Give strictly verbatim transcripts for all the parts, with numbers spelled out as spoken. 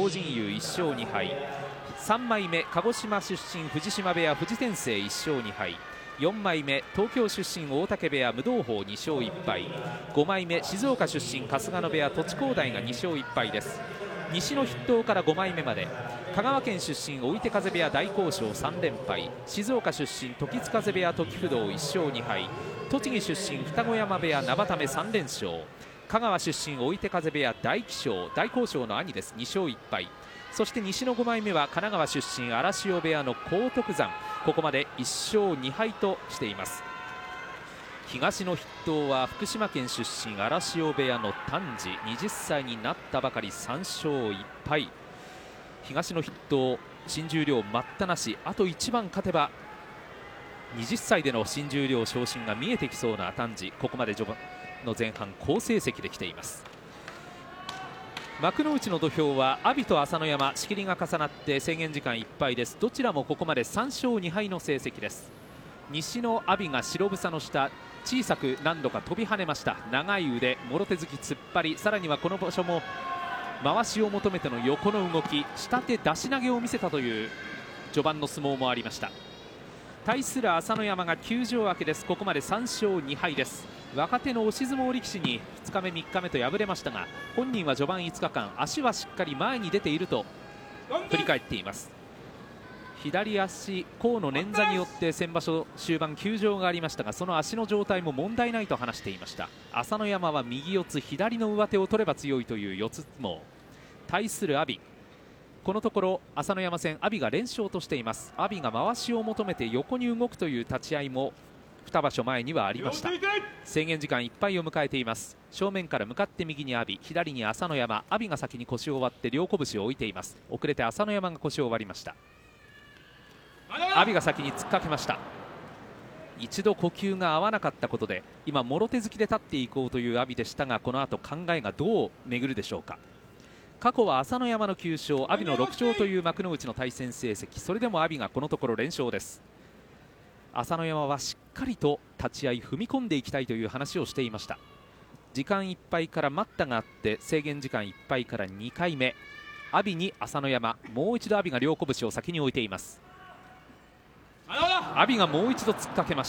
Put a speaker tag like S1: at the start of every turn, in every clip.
S1: 東神雄いっしょうにはい、さんまいめ鹿児島出身藤島部屋藤天聖いっしょうにはい、よんまいめ東京出身大嶽部屋無道法にしょういっぱい、ごまいめ静岡出身春日野部屋栃光台がにしょういっぱいです。西の筆頭からごまいめまで香川県出身追手風部屋大光翔さんれんぱい、静岡出身時津風部屋時不動いっしょうにはい、栃木出身二子山部屋生田目さんれんしょう、香川出身追手風部屋大気象大光翔の兄です、にしょういっぱい。そして西のごまいめは神奈川出身荒汐部屋の荒徳山、ここまでいっしょうにはいとしています。東の筆頭は福島県出身荒汐部屋の丹治、はたちになったばかりさんしょういっぱい。東の筆頭新十両待ったなし、あといちばん勝てばはたちでの新十両昇進が見えてきそうな丹治、ここまで序盤の前半好成績できています。幕内の土俵は阿炎と朝乃山、仕切りが重なって制限時間いっぱいです。どちらもここまでさんしょうにはいの成績です。西の阿炎が白房の下、小さく何度か飛び跳ねました。長い腕、もろ手突き、突っ張り、さらにはこの場所も回しを求めての横の動き、下手出し投げを見せたという序盤の相撲もありました。対する朝乃山が休場明けです。ここまでさんしょうにはいです。若手の押し相撲力士にふつかめみっかめと敗れましたが、本人は序盤いつかかん足はしっかり前に出ていると振り返っています。左足甲の捻挫によって先場所終盤休場がありましたが、その足の状態も問題ないと話していました。朝乃山は右四つ左の上手を取れば強いという四つ相撲。対する阿炎、このところ朝乃山戦阿炎が連勝としています。阿炎が回しを求めて横に動くという立ち合いもに場所前にはありました。制限時間いっぱいを迎えています。正面から向かって右に阿炎、左に朝乃山、阿炎が先に腰を割って両拳を置いています。遅れて朝乃山が腰を割りました。阿炎が先に突っかけました。一度呼吸が合わなかったことで今もろ手突きで立っていこうという阿炎でしたが、この後考えがどう巡るでしょうか。過去は朝乃山のきゅうしょう、阿炎のろくしょうという幕内の対戦成績。それでも阿炎がこのところ連勝です。朝乃山はしっかりと立ち合い踏み込んでいきたいという話をしていました。時間いっぱいから待ったがあって制限時間いっぱいからにかいめ、阿炎に朝乃山、もう一度阿炎が両拳を先に置いています。阿炎がもう一度突っかけました。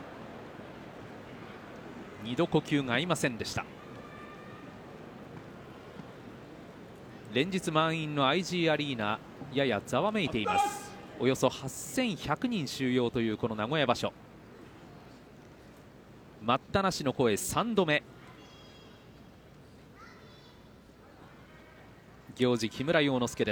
S1: 二度呼吸が合いませんでした。連日満員の アイジー アリーナ、ややざわめいています。およそはっせんひゃくにん収容というこの名古屋場所。待ったなしの声さんどめ。行司木村要之助です。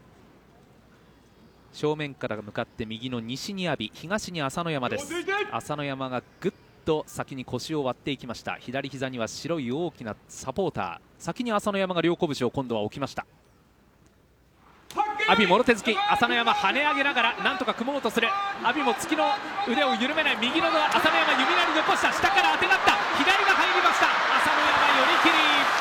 S1: 正面から向かって右の西に阿炎、東に朝乃山です。朝乃山がぐっと先に腰を割っていきました。左膝には白い大きなサポーター、先に朝乃山が両拳を今度は置きました。阿炎もろ手突き、朝乃山跳ね上げながらなんとか組もうとする。阿炎も突きの腕を緩めない。右の朝乃山指なり残した、下から当てがった、左が入りました。朝乃山寄り切り、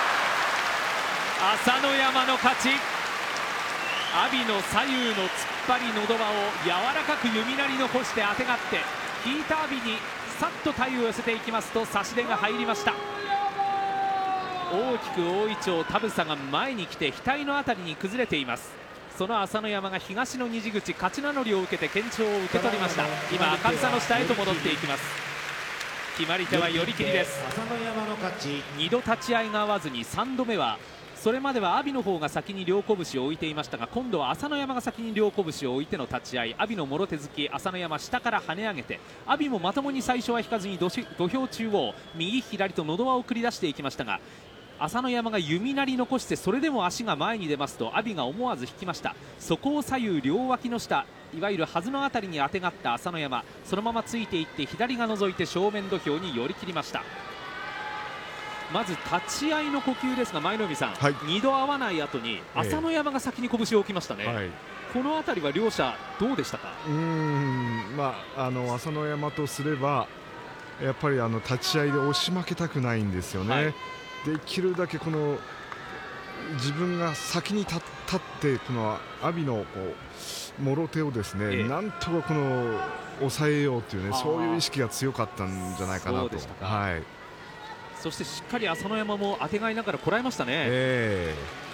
S1: 朝乃山の勝ち。阿炎の左右の突っ張りのど輪を柔らかく弓なり残してあてがって、引いた阿炎にさっと体を寄せていきますと差し手が入りました。大きく大いちょう田房が前に来て額の辺りに崩れています。その朝乃山が東の虹口勝ち名乗りを受けて堅調を受け取りました。今赤房の下へと戻っていきます。決まり手は寄り切りです。にど立ち合いが合わずにさんどめは、それまでは阿炎の方が先に両拳を置いていましたが、今度は朝乃山が先に両拳を置いての立ち合い。阿炎のもろ手突き、朝乃山下から跳ね上げて、阿炎もまともに最初は引かずに土俵中央右左とのど輪を繰り出していきましたが、朝乃山が弓なり残して、それでも足が前に出ますと阿炎が思わず引きました。そこを左右両脇の下、いわゆるはずのあたりにあてがった朝乃山、そのままついていって左が覗いて正面土俵に寄り切りました。まず立ち合いの呼吸ですが、舞の海さん、はい、にど合わない後に朝乃山が先に拳を置きましたね、はい、この辺りは両者どうでしたか。
S2: うーん、まあ、あの朝乃山とすればやっぱりあの立ち合いで押し負けたくないんですよね、はい、できるだけこの自分が先に立ってこの阿炎のこうもろ手をですね、ええ、なんとかこの抑えようというね、そういう意識が強かったんじゃないかなと。
S1: はい、そしてしっかり朝乃山もあてがいながらこらえましたね。えー